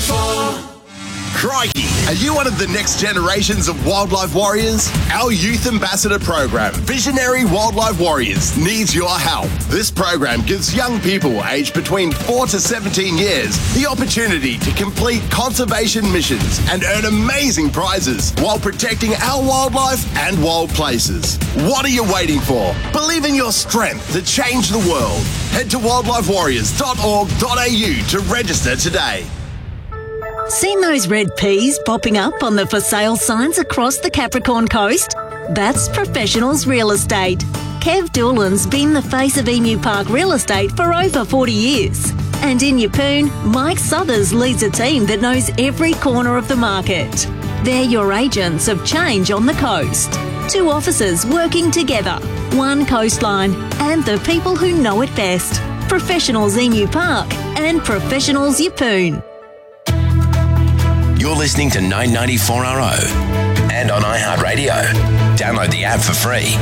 994. Crikey, are you one of the next generations of wildlife warriors? Our Youth Ambassador program, Visionary Wildlife Warriors, needs your help. This program gives young people aged between 4 to 17 years the opportunity to complete conservation missions and earn amazing prizes while protecting our wildlife and wild places. What are you waiting for? Believe in your strength to change the world. Head to wildlifewarriors.org.au to register today. Seen those red peas popping up on the for sale signs across the Capricorn coast? That's Professionals Real Estate. Kev Doolan's been the face of Emu Park Real Estate for over 40 years. And in Yeppoon, Mike Southers leads a team that knows every corner of the market. They're your agents of change on the coast. 2 officers working together, 1 coastline, and the people who know it best. Professionals Emu Park and Professionals Yeppoon. You're listening to 994RO and on iHeartRadio. Download the app for free.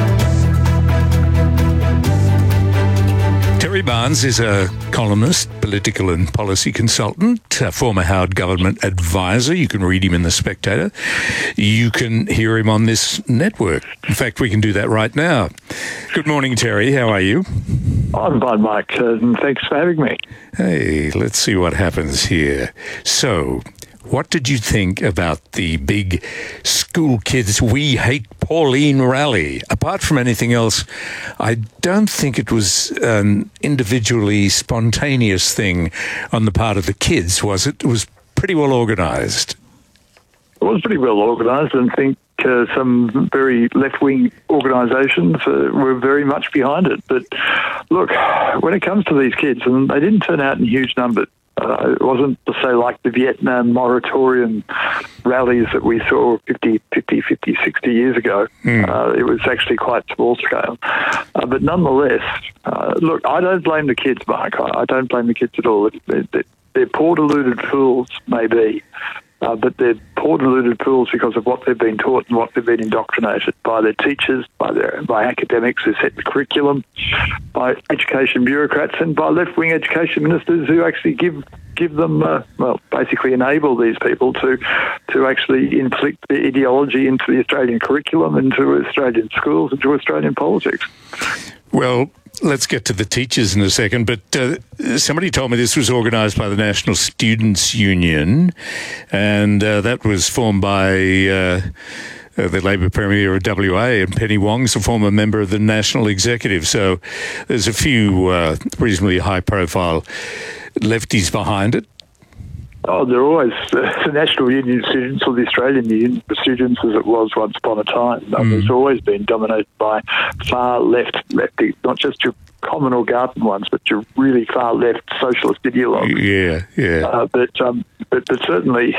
Terry Barnes is a columnist, political and policy consultant, a former Howard government advisor. You can read him in The Spectator. You can hear him on this network. In fact, we can do that right now. Good morning, Terry. How are you? I'm fine, Mike. Thanks for having me. Hey, let's see what happens here. So, what did you think about the big school kids We Hate Pauline rally? Apart from anything else, I don't think it was an individually spontaneous thing on the part of the kids, was it? It was pretty well organised. It was pretty well organised, and I think some very left-wing organisations were very much behind it. But look, when it comes to these kids, and they didn't turn out in huge numbers, it wasn't, say, like the Vietnam moratorium rallies that we saw 50, 60 years ago. It was actually quite small scale. But nonetheless, look, I don't blame the kids, Mark. I don't blame the kids at all. They're poor deluded fools, maybe, but they're poor deluded fools because of what they've been taught and what they've been indoctrinated by their teachers, by academics who set the curriculum, by education bureaucrats, and by left-wing education ministers who actually give them, basically enable these people to actually inflict their ideology into the Australian curriculum, into Australian schools, into Australian politics. Well, let's get to the teachers in a second, but somebody told me this was organised by the National Students' Union, and that was formed by the Labor Premier of WA, and Penny Wong's a former member of the National Executive. So there's a few reasonably high-profile lefties behind it. Oh, they're always the National Union students or the Australian Union students, as it was once upon a time. It's always been dominated by far lefties, not just your common or garden ones, but your really far left socialist ideologues. Yeah. But certainly,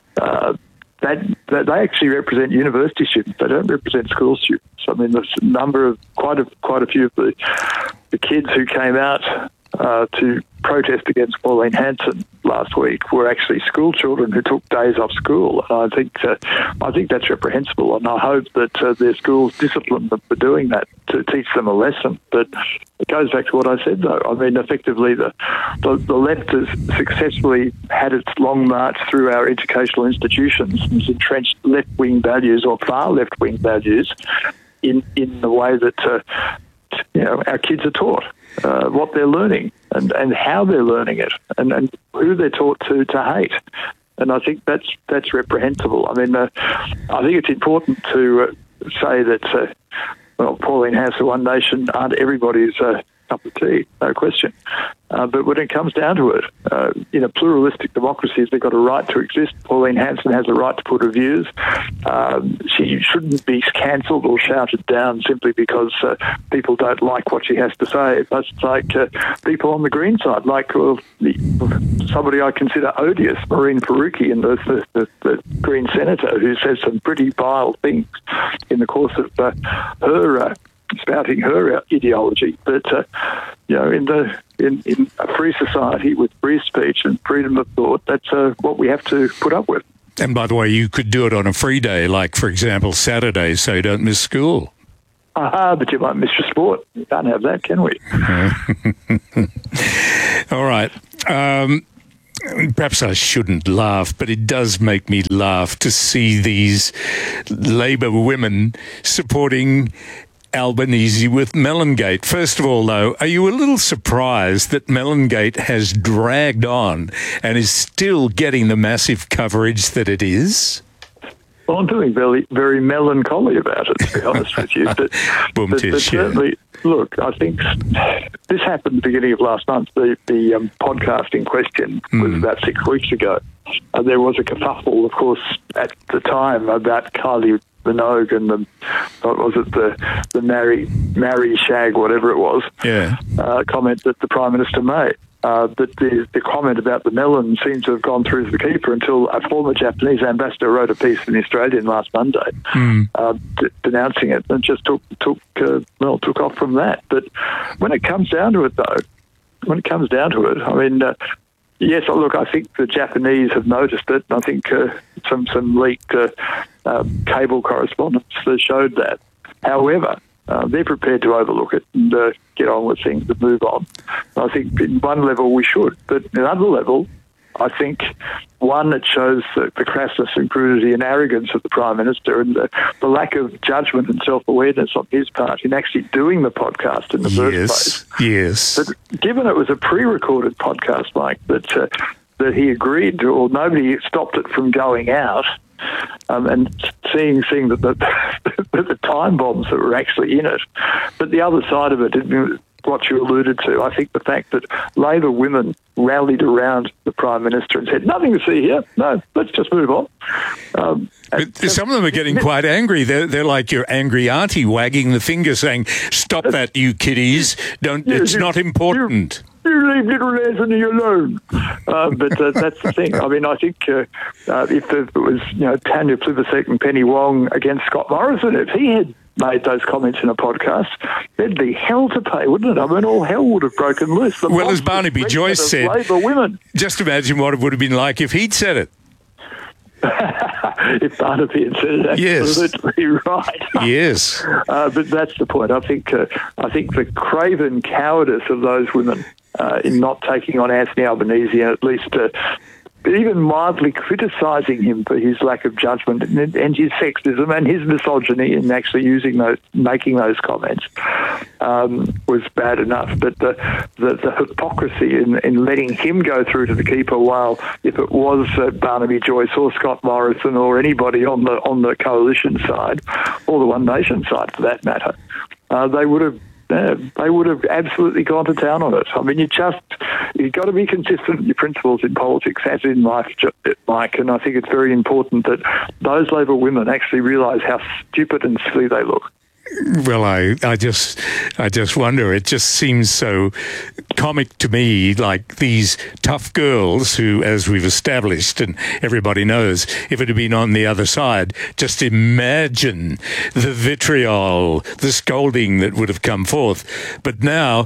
that they actually represent university students. They don't represent school students. I mean, there's a number of quite a few of the kids who came out to protest against Pauline Hanson last week were actually school children who took days off school. And I think that's reprehensible, and I hope that their schools discipline them for doing that to teach them a lesson. But it goes back to what I said, though. I mean, effectively, the left has successfully had its long march through our educational institutions and has entrenched left-wing values or far left-wing values in the way that our kids are taught. What they're learning and how they're learning it and who they're taught to hate. And I think that's reprehensible. I mean, I think it's important to say that, Pauline Hanson, One Nation aren't everybody's cup of tea, no question. But when it comes down to it, in a pluralistic democracy, they've got a right to exist. Pauline Hanson has a right to put her views. She shouldn't be cancelled or shouted down simply because people don't like what she has to say. That's like people on the Green side, like somebody I consider odious, Maureen Faruqi, and the Green senator, who says some pretty vile things in the course of her spouting her ideology. But in a free society with free speech and freedom of thought, that's what we have to put up with. And by the way, you could do it on a free day, like, for example, Saturday, so you don't miss school. But you might miss your sport. We can't have that, can we? All right. perhaps I shouldn't laugh, but it does make me laugh to see these Labor women supporting Albanese with Mellongate. First of all, though, are you a little surprised that Mellongate has dragged on and is still getting the massive coverage that it is? Well, I'm feeling very, very melancholy about it, to be honest with you. But certainly, look, I think this happened at the beginning of last month. The podcast in question was about 6 weeks ago. There was a kerfuffle, of course, at the time about Kylie Minogue and the marry shag, whatever it was, comment that the Prime Minister made. But the comment about the melon seemed to have gone through to the keeper until a former Japanese ambassador wrote a piece in The Australian last Monday denouncing it, and just took off from that. But when it comes down to it, I mean, yes, look, I think the Japanese have noticed it. I think some leaked cable correspondence that showed that. However, they're prepared to overlook it and get on with things and move on. I think in one level we should, but in another level, I think, one, it shows the crassness and crudity and arrogance of the Prime Minister and the lack of judgment and self-awareness on his part in actually doing the podcast in the first place. Yes. But given it was a pre-recorded podcast, Mike, that he agreed to, or nobody stopped it from going out, and seeing that the time bombs that were actually in it. But the other side of it, what you alluded to, I think the fact that Labor women rallied around the Prime Minister and said, nothing to see here, no, let's just move on. But some of them are getting quite angry. They're like your angry auntie wagging the finger saying, stop that, you kiddies. It's not important. You leave little Anthony alone. But that's the thing. I mean, I think if it was, Tanya Plibersek and Penny Wong against Scott Morrison, if he had made those comments in a podcast, there'd be hell to pay, wouldn't it? I mean, all hell would have broken loose. Well, as Barnaby Joyce said, Labor women. Just imagine what it would have been like if he'd said it. If Barnaby had said it, absolutely right. Yes. But that's the point. I think the craven cowardice of those women in not taking on Anthony Albanese and at least even mildly criticising him for his lack of judgment and his sexism and his misogyny in actually making those comments was bad enough. But the hypocrisy in letting him go through to the keeper, while if it was Barnaby Joyce or Scott Morrison or anybody on the coalition side or the One Nation side for that matter, they would have absolutely gone to town on it. I mean, you've got to be consistent with your principles in politics, as in life, Mike, and I think it's very important that those Labor women actually realise how stupid and silly they look. Well, I just wonder. It just seems so comic to me, like these tough girls who, as we've established and everybody knows, if it had been on the other side, just imagine the vitriol, the scolding that would have come forth. But now,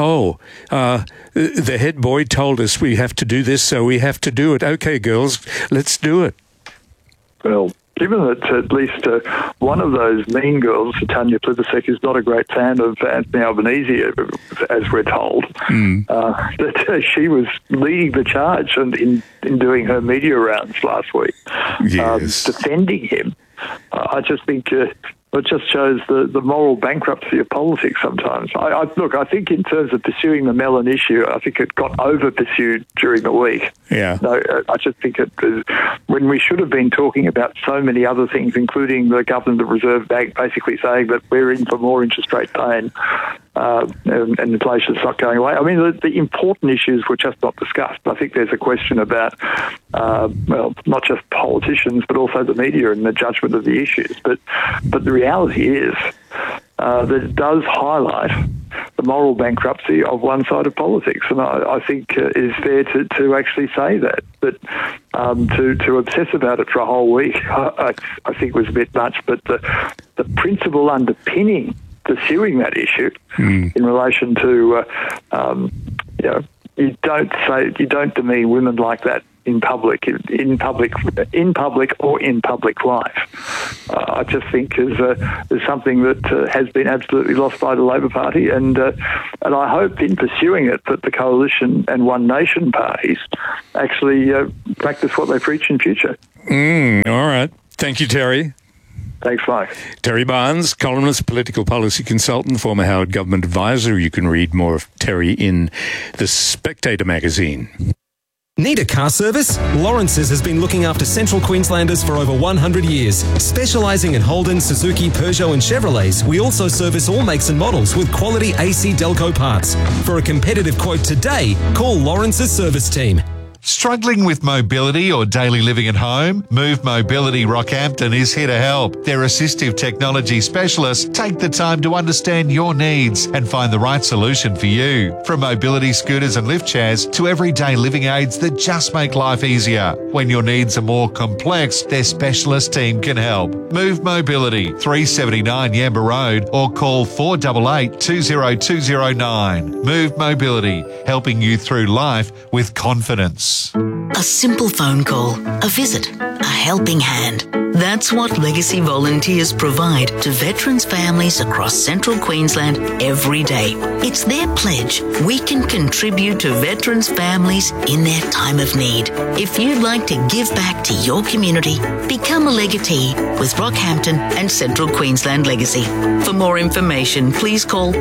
the head boy told us we have to do this, so we have to do it. Okay, girls, let's do it. Well, given that at least one of those mean girls, Tanya Plibersek, is not a great fan of Anthony Albanese, as we're told, that she was leading the charge in doing her media rounds last week, defending him. I just think it just shows the moral bankruptcy of politics sometimes. I think in terms of pursuing the melon issue, I think it got over-pursued during the week. Yeah. No, I just think when we should have been talking about so many other things, including the Governor of the Reserve Bank basically saying that we're in for more interest rate pain and inflation's not going away. I mean, the important issues were just not discussed. I think there's a question about, not just politicians, but also the media and the judgment of the issues. But the reality is that it does highlight the moral bankruptcy of one side of politics. And I think it is fair to actually say that. But to obsess about it for a whole week, I think was a bit much. But the principle underpinning pursuing that issue in relation to, you don't demean women like that in public or in public life. I just think is something that has been absolutely lost by the Labor Party, and I hope in pursuing it that the Coalition and One Nation parties actually practice what they preach in future. All right. Thank you, Terry. Thanks, Mike. Terry Barnes, columnist, political policy consultant, former Howard government advisor. You can read more of Terry in The Spectator magazine. Need a car service? Lawrence's has been looking after Central Queenslanders for over 100 years. Specialising in Holden, Suzuki, Peugeot and Chevrolets, we also service all makes and models with quality AC Delco parts. For a competitive quote today, call Lawrence's service team. Struggling with mobility or daily living at home? Move Mobility Rockhampton is here to help. Their assistive technology specialists take the time to understand your needs and find the right solution for you. From mobility scooters and lift chairs to everyday living aids that just make life easier. When your needs are more complex, their specialist team can help. Move Mobility, 379 Yamba Road, or call 488 20209. Move Mobility, helping you through life with confidence. A simple phone call, a visit, a helping hand. That's what Legacy volunteers provide to veterans' families across Central Queensland every day. It's their pledge we can contribute to veterans' families in their time of need. If you'd like to give back to your community, become a legatee with Rockhampton and Central Queensland Legacy. For more information, please call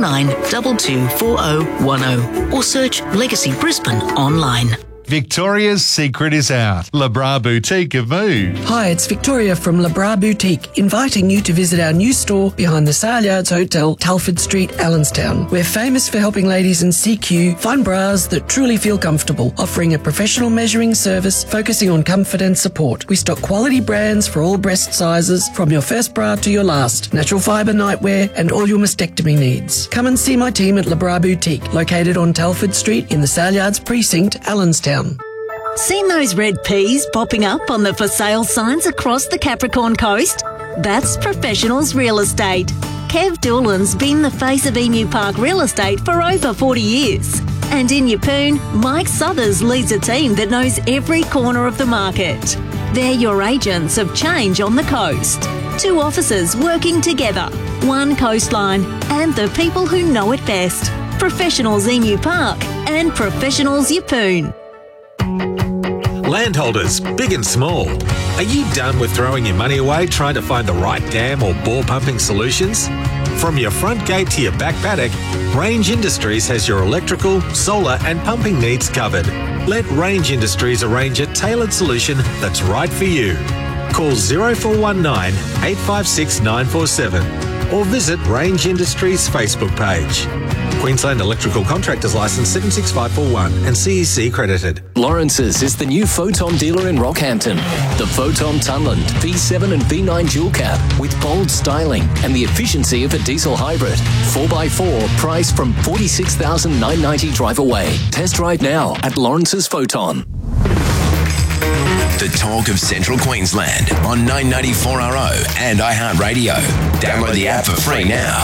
49224010 or search Legacy Brisbane online. Victoria's secret is out. Labra Boutique have moved. Hi, it's Victoria from Labra Boutique, inviting you to visit our new store behind the Saleyards Hotel, Telford Street, Allenstown. We're famous for helping ladies in CQ find bras that truly feel comfortable, offering a professional measuring service focusing on comfort and support. We stock quality brands for all breast sizes, from your first bra to your last, natural fibre nightwear and all your mastectomy needs. Come and see my team at Labra Boutique, located on Telford Street in the Saleyards Precinct, Allenstown. Seen those red peas popping up on the for sale signs across the Capricorn Coast? That's Professionals Real Estate. Kev Doolan's been the face of Emu Park Real Estate for over 40 years. And in Yeppoon, Mike Southers leads a team that knows every corner of the market. They're your agents of change on the coast. 2 offices working together, 1 coastline, and the people who know it best. Professionals Emu Park and Professionals Yeppoon. Landholders, big and small. Are you done with throwing your money away trying to find the right dam or bore pumping solutions? From your front gate to your back paddock, Range Industries has your electrical, solar and pumping needs covered. Let Range Industries arrange a tailored solution that's right for you. Call 0419 856 947 or visit Range Industries' Facebook page. Queensland Electrical Contractors Licence 76541 and CEC credited. Lawrence's is the new Photon dealer in Rockhampton. The Photon Tunland V7 and V9 dual cab with bold styling and the efficiency of a diesel hybrid. 4x4 priced from $46,990 drive away. Test drive now at Lawrence's Photon. The talk of Central Queensland on 994RO and iHeartRadio. Download the app for free now.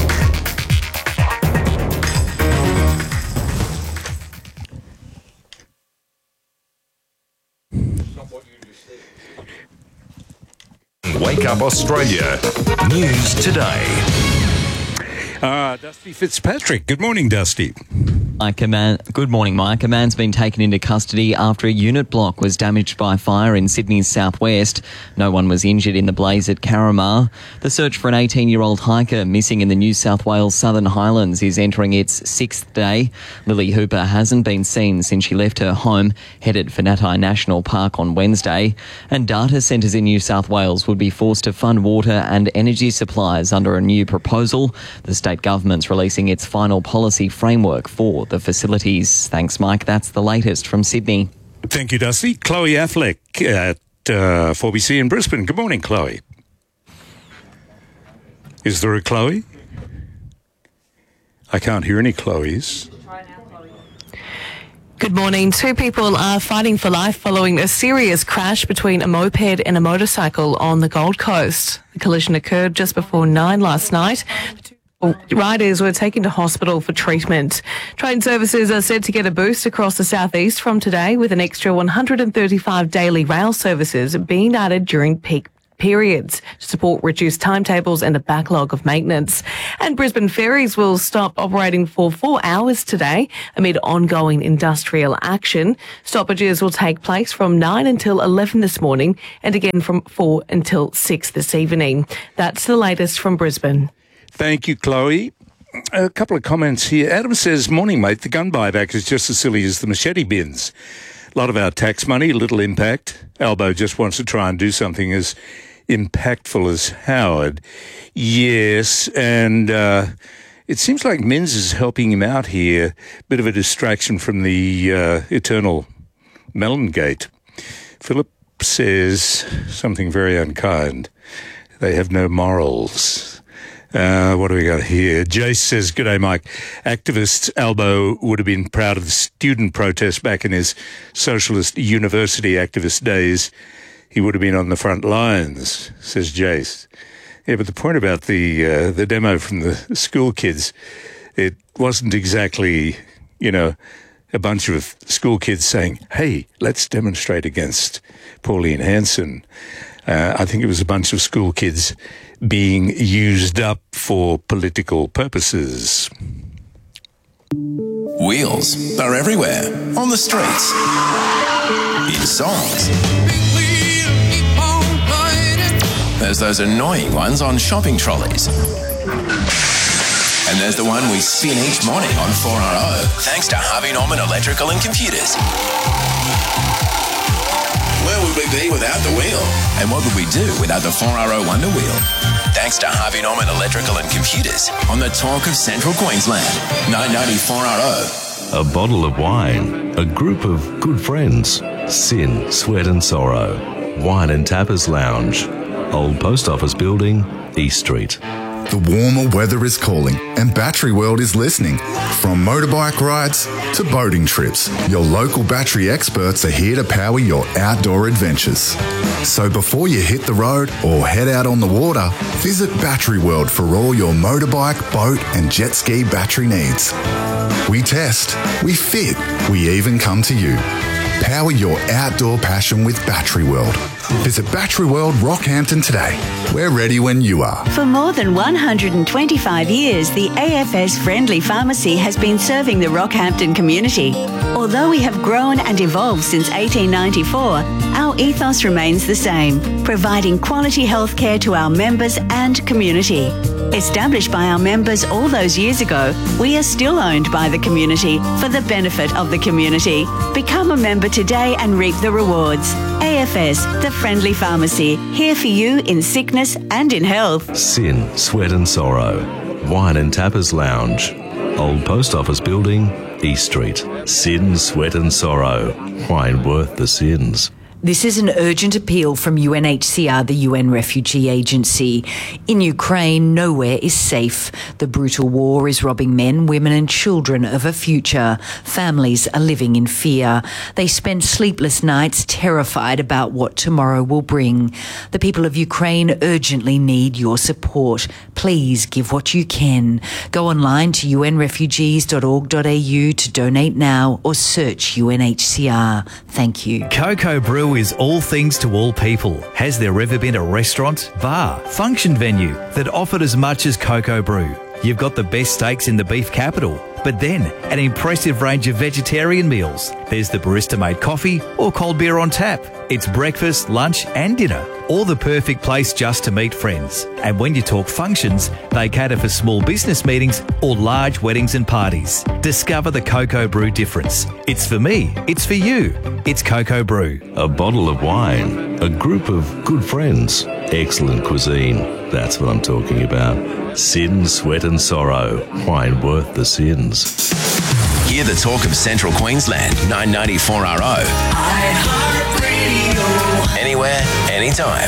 Wake Up Australia. News today. Dusty Fitzpatrick. Good morning, Dusty. Good morning, Mike. A man's been taken into custody after a unit block was damaged by fire in Sydney's southwest. No one was injured in the blaze at Carramar. The search for an 18-year-old hiker missing in the New South Wales Southern Highlands is entering its 6th day. Lily Hooper hasn't been seen since she left her home, headed for Natai National Park on Wednesday. And data centres in New South Wales would be forced to fund water and energy supplies under a new proposal. The state government's releasing its final policy framework for the facilities. Thanks, Mike. That's the latest from Sydney. Thank you, Dusty. Chloe Affleck at 4BC in Brisbane. Good morning, Chloe. Is there a Chloe? I can't hear any Chloes. Good morning. 2 people are fighting for life following a serious crash between a moped and a motorcycle on the Gold Coast. The collision occurred just before 9 last night. Riders were taken to hospital for treatment. Train services are set to get a boost across the southeast from today, with an extra 135 daily rail services being added during peak periods to support reduced timetables and a backlog of maintenance. And Brisbane ferries will stop operating for 4 hours today amid ongoing industrial action. Stoppages will take place from 9 until 11 this morning and again from 4 until 6 this evening. That's the latest from Brisbane. Thank you, Chloe. A couple of comments here. Adam says, morning, mate. The gun buyback is just as silly as the machete bins. A lot of our tax money, little impact. Albo just wants to try and do something as impactful as Howard. Yes, and it seems like Menz is helping him out here. Bit of a distraction from the eternal Mellongate. Philip says something very unkind. They have no morals. What do we got here? Jace says, "G'day, Mike. Activist Albo would have been proud of the student protest back in his socialist university activist days. He would have been on the front lines," says Jace. Yeah, but the point about the demo from the school kids, it wasn't exactly, a bunch of school kids saying, "Hey, let's demonstrate against Pauline Hanson." I think it was a bunch of school kids being used up for political purposes. Wheels are everywhere, on the streets, in songs. There's those annoying ones on shopping trolleys. And there's the one we spin each morning on 4RO, thanks to Harvey Norman Electrical and Computers. Where would we be without the wheel? And what would we do without the 4RO Wonder Wheel? Thanks to Harvey Norman Electrical and Computers on the Talk of Central Queensland, 990 4RO. A bottle of wine, a group of good friends, sin, sweat and sorrow, wine and tappers lounge, Old Post Office Building, East Street. The warmer weather is calling and Battery World is listening. From motorbike rides to boating trips, your local battery experts are here to power your outdoor adventures. So before you hit the road or head out on the water, visit Battery World for all your motorbike, boat and jet ski battery needs. We test, we fit, we even come to you. Power your outdoor passion with Battery World. Visit Battery World Rockhampton today. We're ready when you are. For more than 125 years, the AFS Friendly Pharmacy has been serving the Rockhampton community. Although we have grown and evolved since 1894, our ethos remains the same, providing quality healthcare to our members and community. Established by our members all those years ago, we are still owned by the community for the benefit of the community. Become a member today and reap the rewards. AFS, the Friendly Pharmacy, here for you in sickness and in health. Sin, sweat and sorrow, wine and tappers lounge, Old Post Office Building, East Street. Sin, sweat and sorrow, wine worth the sins. This is an urgent appeal from UNHCR, the UN Refugee Agency. In Ukraine, nowhere is safe. The brutal war is robbing men, women and children of a future. Families are living in fear. They spend sleepless nights terrified about what tomorrow will bring. The people of Ukraine urgently need your support. Please give what you can. Go online to unrefugees.org.au to donate now or search UNHCR. Thank you. Cocoa Brew is all things to all people. Has there ever been a restaurant, bar, function venue that offered as much as Cocoa Brew? You've got the best steaks in the beef capital, but then an impressive range of vegetarian meals. There's the barista-made coffee or cold beer on tap. It's breakfast, lunch and dinner, all the perfect place just to meet friends. And when you talk functions, they cater for small business meetings or large weddings and parties. Discover the Cocoa Brew difference. It's for me, it's for you. It's Cocoa Brew. A bottle of wine, a group of good friends, excellent cuisine. That's what I'm talking about. Sin, sweat and sorrow, wine worth the sins. Hear the talk of Central Queensland, 990 4RO. Anywhere, anytime.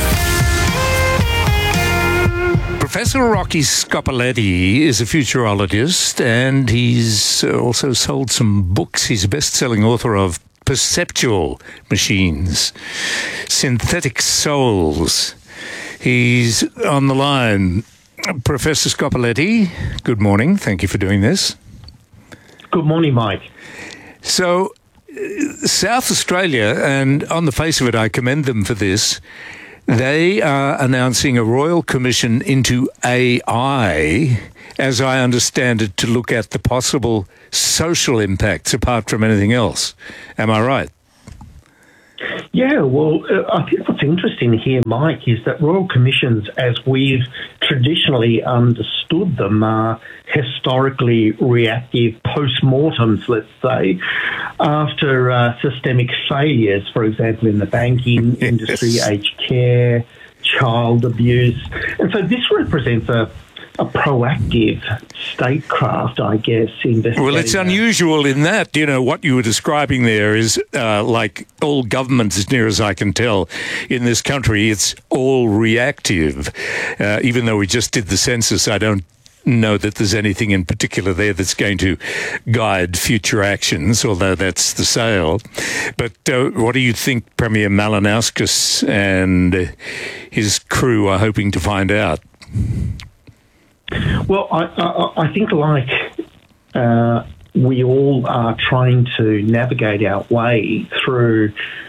Professor Rocky Scopoletti is a futurologist and he's also sold some books. He's a best-selling author of Perceptual Machines, Synthetic Souls. He's on the line. Professor Scopoletti, good morning. Thank you for doing this. Good morning, Mike. So, South Australia, and on the face of it, I commend them for this, they are announcing a royal commission into AI, as I understand it, to look at the possible social impacts apart from anything else. Am I right? Yeah, well, I think what's interesting here, Mike, is that royal commissions, as we've traditionally understood them, are historically reactive post-mortems, let's say, after systemic failures, for example, in the banking industry, aged care, child abuse. And so this represents a proactive statecraft, I guess, investigating. Well, it's unusual in that, what you were describing there is like all governments, as near as I can tell, in this country, it's all reactive. Even though we just did the census, I don't know that there's anything in particular there that's going to guide future actions, although that's the sale. But what do you think Premier Malinauskas and his crew are hoping to find out? Well, I think like we all are trying to navigate our way through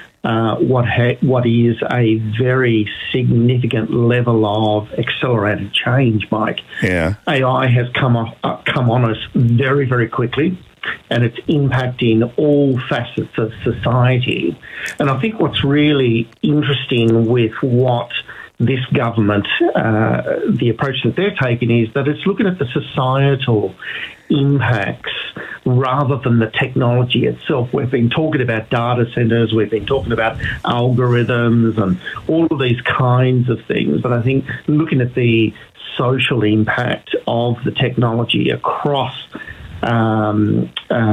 what is a very significant level of accelerated change, Mike. Yeah. AI has come on us very, very quickly, and it's impacting all facets of society. And I think what's really interesting with what this government, the approach that they're taking is that it's looking at the societal impacts rather than the technology itself. We've been talking about data centres, we've been talking about algorithms and all of these kinds of things, but I think looking at the social impact of the technology across all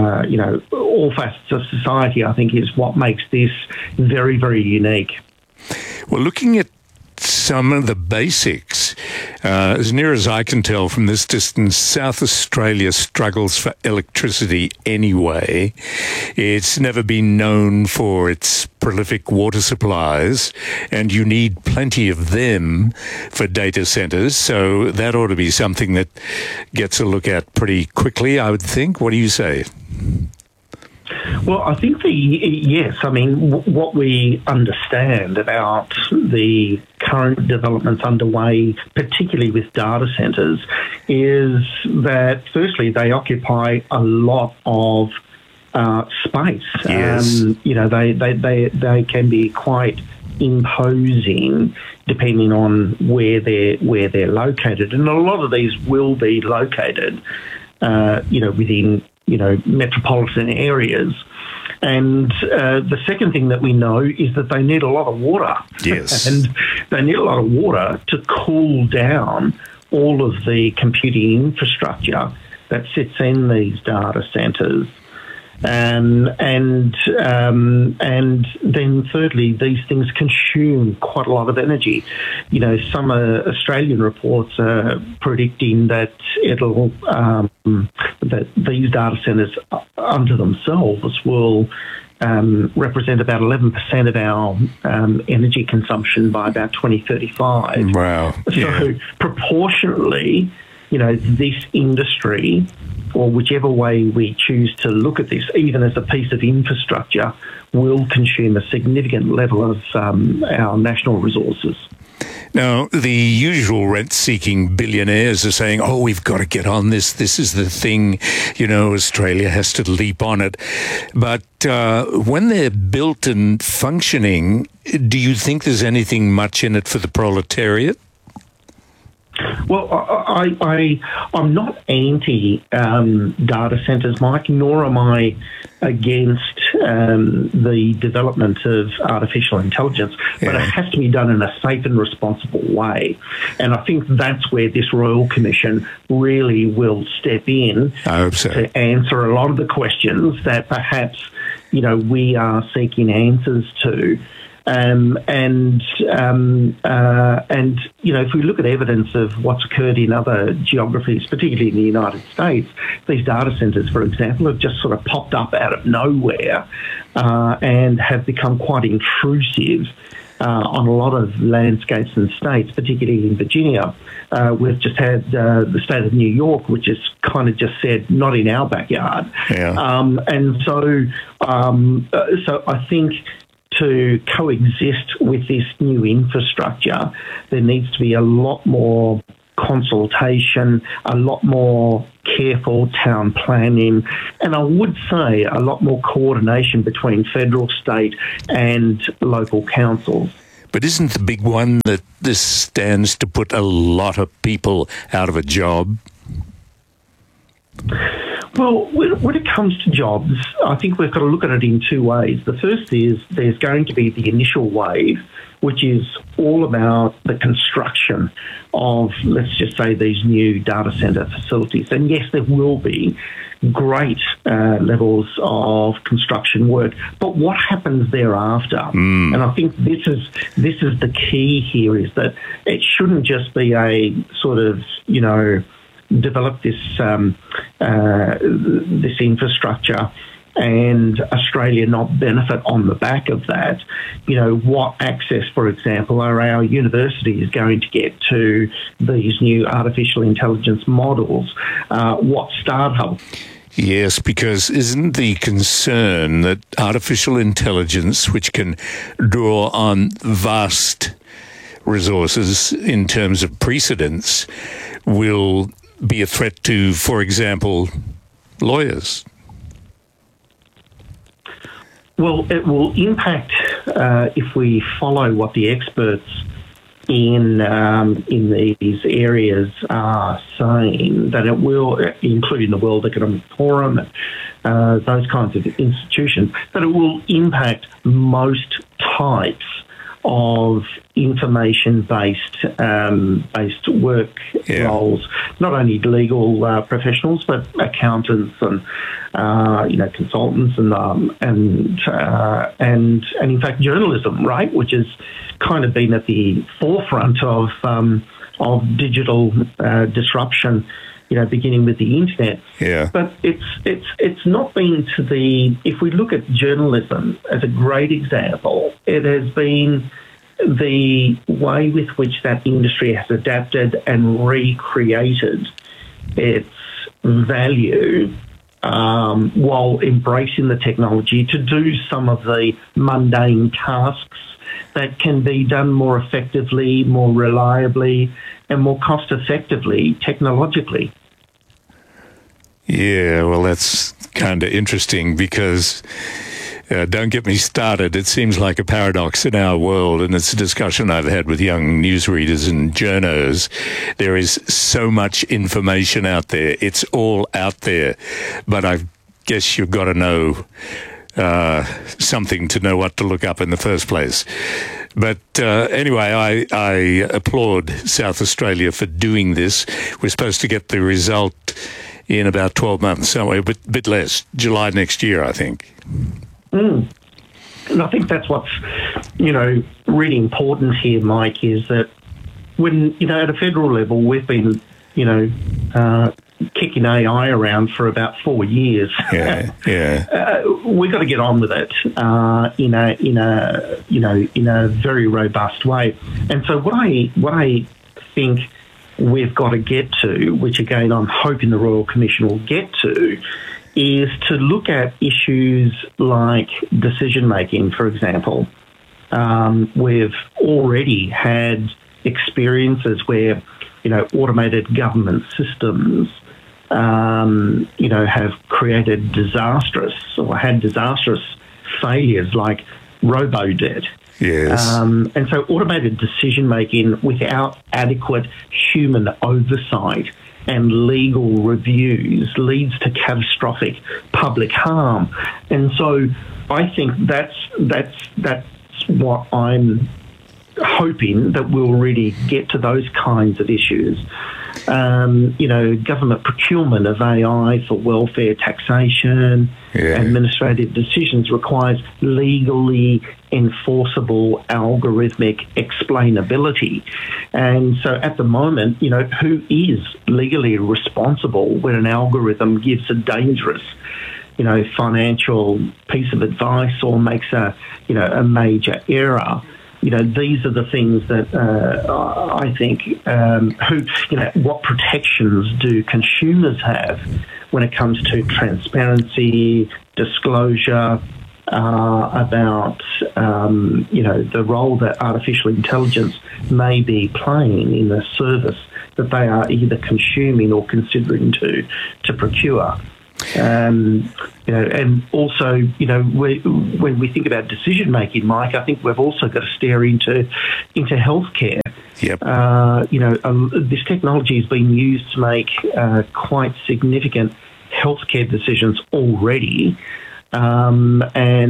facets of society, I think is what makes this very, very unique. Well, looking at some of the basics, as near as I can tell from this distance, South Australia struggles for electricity anyway. It's never been known for its prolific water supplies, and you need plenty of them for data centres, so that ought to be something that gets a look at pretty quickly, I would think. What do you say? Well, I think what we understand about the current developments underway, particularly with data centres, is that firstly they occupy a lot of space. Yes. They can be quite imposing depending on where they're located, and a lot of these will be located, within metropolitan areas. And the second thing that we know is that they need a lot of water. Yes. And they need a lot of water to cool down all of the computing infrastructure that sits in these data centres. And then thirdly, these things consume quite a lot of energy. Some Australian reports are predicting that that these data centres unto themselves will represent about 11% of our energy consumption by about 2035. Wow. So proportionately, this industry, or whichever way we choose to look at this, even as a piece of infrastructure, will consume a significant level of our national resources. Now, the usual rent-seeking billionaires are saying, we've got to get on this. This is the thing, Australia has to leap on it. But when they're built and functioning, do you think there's anything much in it for the proletariat? Well, I'm not anti data centres, Mike, nor am I against the development of artificial intelligence, but it has to be done in a safe and responsible way. And I think that's where this Royal Commission really will step in to answer a lot of the questions that perhaps, we are seeking answers to. And if we look at evidence of what's occurred in other geographies, particularly in the United States, these data centres, for example, have just sort of popped up out of nowhere and have become quite intrusive on a lot of landscapes and states, particularly in Virginia. We've just had the state of New York, which has kind of just said, not in our backyard. Yeah. So I think to coexist with this new infrastructure, there needs to be a lot more consultation, a lot more careful town planning, and I would say a lot more coordination between federal, state and local councils. But isn't the big one that this stands to put a lot of people out of a job? Well, when it comes to jobs, I think we've got to look at it in two ways. The first is there's going to be the initial wave, which is all about the construction of, let's just say, these new data centre facilities. And yes, there will be great levels of construction work, but what happens thereafter? And I think this is the key here, is that it shouldn't just be a sort of, develop this this infrastructure and Australia not benefit on the back of that. What access, for example, are our universities going to get to these new artificial intelligence models? What startup? Yes, because isn't the concern that artificial intelligence, which can draw on vast resources in terms of precedence, will be a threat to, for example, lawyers? Well, it will impact if we follow what the experts in these areas are saying, that it will, including the World Economic Forum, those kinds of institutions, that it will impact most types of information-based work roles, not only legal professionals, but accountants and consultants and in fact journalism, right, which has kind of been at the forefront of digital disruption, beginning with the internet. Yeah. But it's not been to the. If we look at journalism as a great example, it has been the way with which that industry has adapted and recreated its value while embracing the technology to do some of the mundane tasks that can be done more effectively, more reliably, and more cost-effectively technologically. Yeah, well, that's kind of interesting because, don't get me started, it seems like a paradox in our world, and it's a discussion I've had with young newsreaders and journos. There is so much information out there. It's all out there. But I guess you've got to know something to know what to look up in the first place. But anyway, I applaud South Australia for doing this. We're supposed to get the result in about 12 months, somewhere, a bit less, July next year, I think. And I think that's what's, really important here, Mike, is that when, at a federal level, we've been, kicking AI around for about 4 years. Yeah. We've got to get on with it in a very robust way. And so what I think we've got to get to, which again I'm hoping the Royal Commission will get to, is to look at issues like decision making, for example. We've already had experiences where, automated government systems have created disastrous failures like robo-debt. Yes. And so automated decision-making without adequate human oversight and legal reviews leads to catastrophic public harm. And so I think that's what I'm hoping, that we'll really get to those kinds of issues. government procurement of AI for welfare, taxation, administrative decisions requires legally enforceable algorithmic explainability. And so at the moment, who is legally responsible when an algorithm gives a dangerous financial piece of advice or makes a major error? These are the things that I think what protections do consumers have when it comes to transparency, disclosure, about the role that artificial intelligence may be playing in the service that they are either consuming or considering to procure. And also, when we think about decision making, Mike, I think we've also got to stare into healthcare. Yep. This technology has been used to make quite significant healthcare decisions already. And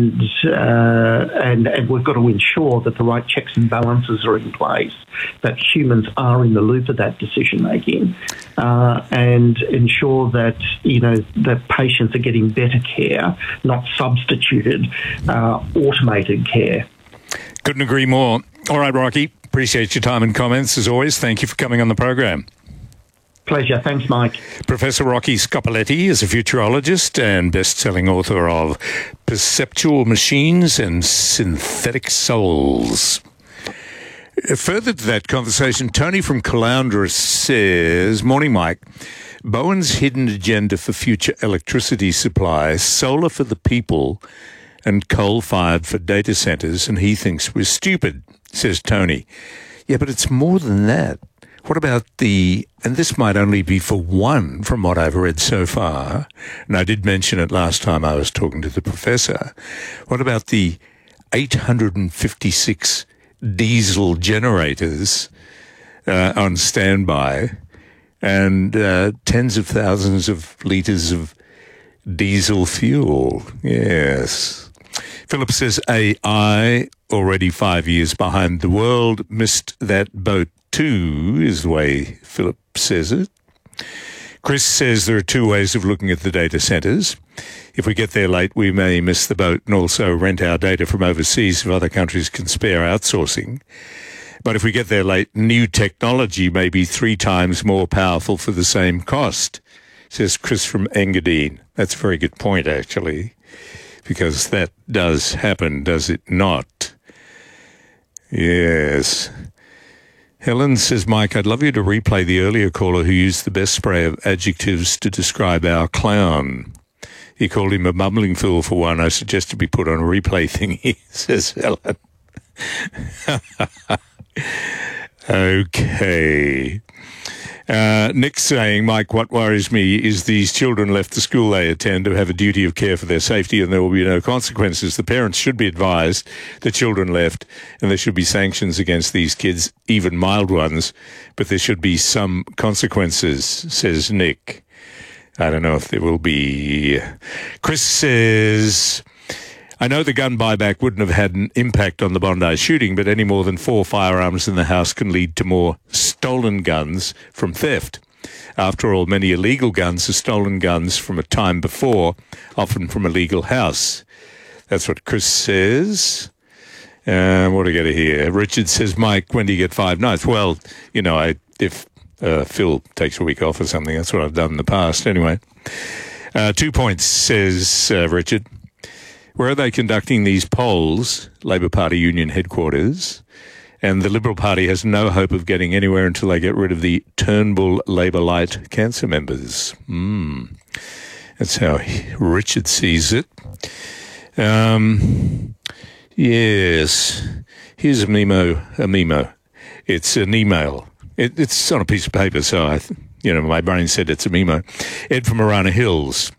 we've got to ensure that the right checks and balances are in place, that humans are in the loop of that decision making, and ensure that that patients are getting better care, not substituted automated care. Couldn't agree more. All right, Rocky. Appreciate your time and comments as always. Thank you for coming on the program. Pleasure. Thanks, Mike. Professor Rocky Scopoletti is a futurologist and best-selling author of Perceptual Machines and Synthetic Souls. Further to that conversation, Tony from Caloundra says, morning, Mike. Bowen's hidden agenda for future electricity supply, solar for the people and coal-fired for data centres, and he thinks we're stupid, says Tony. Yeah, but it's more than that. What about and this might only be for one from what I've read so far, and I did mention it last time I was talking to the professor, what about the 856 diesel generators on standby and tens of thousands of litres of diesel fuel? Yes. Philip says AI, already 5 years behind the world, missed that boat too, is the way Philip says it. Chris says there are two ways of looking at the data centres. If we get there late, we may miss the boat and also rent our data from overseas if other countries can spare outsourcing. But if we get there late, new technology may be 3 times more powerful for the same cost, says Chris from Engadine. That's a very good point, actually, because that does happen, does it not? Yes. Helen says, Mike, I'd love you to replay the earlier caller who used the best spray of adjectives to describe our clown. He called him a mumbling fool for one. I suggest it be put on a replay thingy, says Helen. Okay. Nick's saying, Mike, what worries me is these children left the school they attend to have a duty of care for their safety and there will be no consequences. The parents should be advised the children left and there should be sanctions against these kids, even mild ones, but there should be some consequences, says Nick. I don't know if there will be. Chris says, I know the gun buyback wouldn't have had an impact on the Bondi shooting, but any more than 4 firearms in the house can lead to more stolen guns from theft. After all, many illegal guns are stolen guns from a time before, often from a legal house. That's what Chris says. What do I get here? Richard says, Mike, when do you get 5 nights? Well, if Phil takes a week off or something, that's what I've done in the past. Anyway, 2 points, says Richard. Where are they conducting these polls? Labor Party Union headquarters. And the Liberal Party has no hope of getting anywhere until they get rid of the Turnbull Labor Light cancer members. That's how Richard sees it. Yes. Here's a memo. It's an email. It's on a piece of paper, so my brain said it's a memo. Ed from Marana Hills.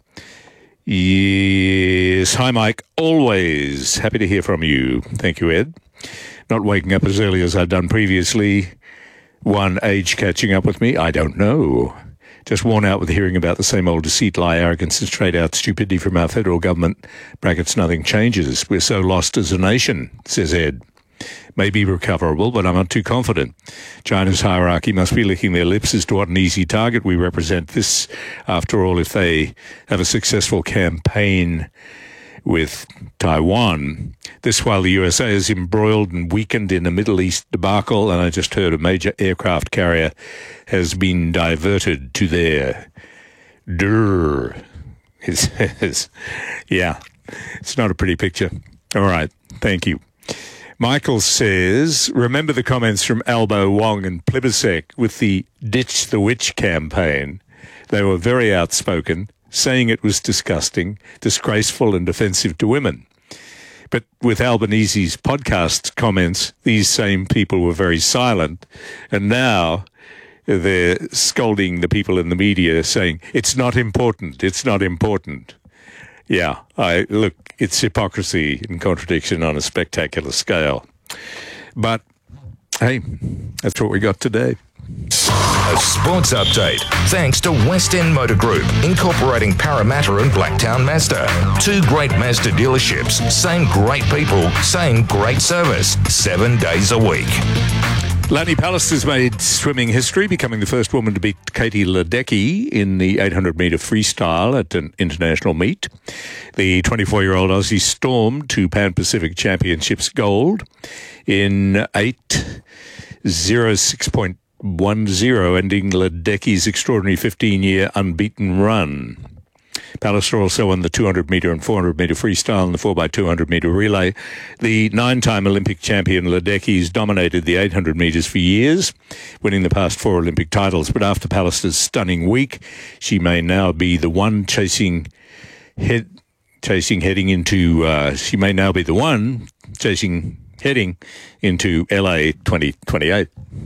Yes. Hi, Mike. Always happy to hear from you. Thank you, Ed. Not waking up as early as I'd done previously. One, age catching up with me? I don't know. Just worn out with hearing about the same old deceit, lie, arrogance and straight-out stupidity from our federal government. Brackets, nothing changes. We're so lost as a nation, says Ed. may be recoverable, but I'm not too confident. China's hierarchy must be licking their lips as to what an easy target we represent. This, after all, if they have a successful campaign with Taiwan. This while the USA is embroiled and weakened in a Middle East debacle, and I just heard a major aircraft carrier has been diverted to there. It says, yeah, it's not a pretty picture. All right, thank you. Michael says, remember the comments from Albo, Wong and Plibersek with the Ditch the Witch campaign. They were very outspoken, saying it was disgusting, disgraceful and offensive to women. But with Albanese's podcast comments, these same people were very silent. And now they're scolding the people in the media saying, it's not important, it's not important. Yeah, look, it's hypocrisy and contradiction on a spectacular scale. But, hey, that's what we got today. A sports update, thanks to West End Motor Group, incorporating Parramatta and Blacktown Mazda. 2 great Mazda dealerships, same great people, same great service, 7 days a week. Lani Pallister's made swimming history, becoming the first woman to beat Katie Ledecky in the 800-metre freestyle at an international meet. The 24-year-old Aussie stormed to Pan Pacific Championships gold in 8:06.10, ending Ledecky's extraordinary 15-year unbeaten run. Pallister also won the 200-metre and 400-metre freestyle and the 4x200-metre relay. The 9-time Olympic champion Ledecky's dominated the 800 metres for years, winning the past 4 Olympic titles. But after Pallister's stunning week, she may now be the one heading into LA 2028.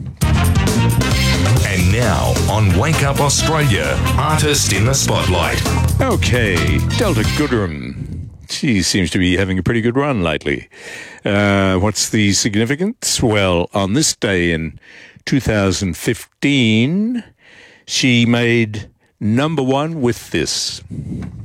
And now, on Wake Up Australia, Artist in the Spotlight. Okay, Delta Goodrem. She seems to be having a pretty good run lately. What's the significance? Well, on this day in 2015, she made number 1 with this.